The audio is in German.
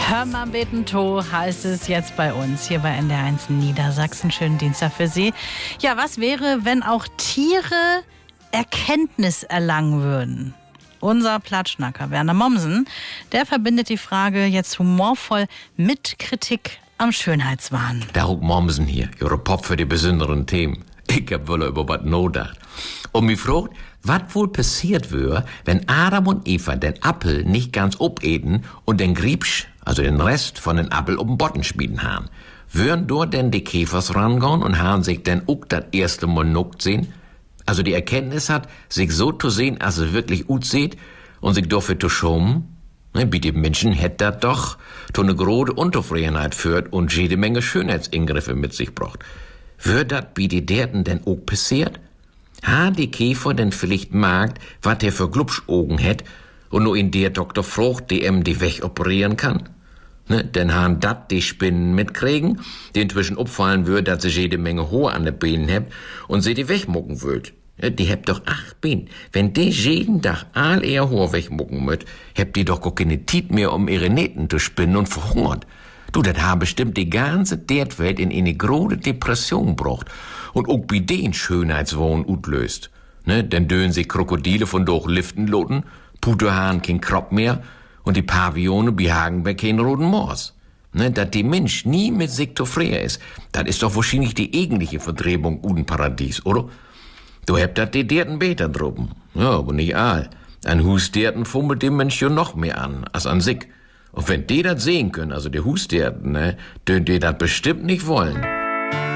Hör mal beten, To, heißt es jetzt bei uns hier bei NDR1 Niedersachsen. Schönen Dienstag für Sie. Ja, was wäre, wenn auch Tiere Erkenntnis erlangen würden? Unser Platschnacker Werner Mommsen, der verbindet die Frage jetzt humorvoll mit Kritik am Schönheitswahn. Der Huck Mommsen hier, Ihre Pop für die besonderen Themen. Ich hab wohl über was nodacht. Und mich fragt, was wohl passiert wäre, wenn Adam und Eva den Apfel nicht ganz obeden und den Griebsch, also den Rest von den Apfel um den Botten schmieden haben. Würden dort denn die Käfers rangehen und haben sich denn auch das erste Mal nuckt sehen? Also die Erkenntnis hat, sich so zu sehen, als es wirklich gut sieht und sich dafür zu schonen? Wie die Menschen hätt das doch zu eine große Unzufriedenheit führt und jede Menge Schönheitsingriffe mit sich bracht. Wird das bei die derten denn auch passiert? Ha die Käfer denn vielleicht magt, wat der für Glubschaugen hätt und nur in der Doktor frucht, die die weg operieren kann? Ne, denn han dat die Spinnen mitkriegen, die inzwischen opfallen würd, dass sie jede Menge Haar an den Beinen hebt und sie die wegmucken würd. Die hebt doch 8 Beine. Wenn die jeden Tag all ihr Haar wegmucken müt, hebt die doch gar keine Tiet mehr, um ihre Nähten zu spinnen und verhungert. Du, das haben bestimmt die ganze Erdwelt in eine große Depression gebracht und auch bei den Schönheitswahn utlöst. Ne, denn dönen sich Krokodile von durch Liften loten, Puterhahn kein Kropp mehr und die Pavione bei Hagenbeck kein roten Moors. Ne, dass die Mensch nie mit sich zufrieden ist, das ist doch wahrscheinlich die eigentliche Verdrehung uden Paradies, oder? Du hebt dat die Derten beter droben. Ja, aber nicht all. Ein Husderten fummelt dem Mensch ja noch mehr an, als an sich. Und wenn die das sehen können, also die Husderten, ne, dürfen die das bestimmt nicht wollen.